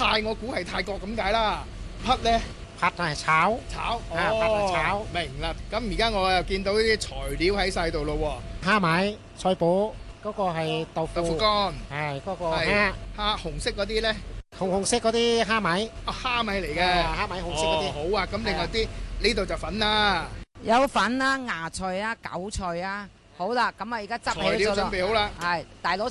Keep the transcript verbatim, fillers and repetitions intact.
泰我估係泰國咁解啦。匹咧， 匹係炒， 炒， 啊匹係炒。 明啦。咁而家我又見到呢啲材料喺晒度咯喎。 蝦米、菜脯，嗰個係豆腐。 豆腐乾。 係嗰個係蝦。 蝦紅色嗰啲咧？ 紅紅色嗰啲蝦米。 啊，蝦米嚟嘅。 蝦米紅色嗰啲。 好啊，咁另外啲呢度就粉啦。 有粉啦、芽菜啊、韭菜啊。好啦，咁啊而家執起咗咯。 材料準備好啦。 係，大佬。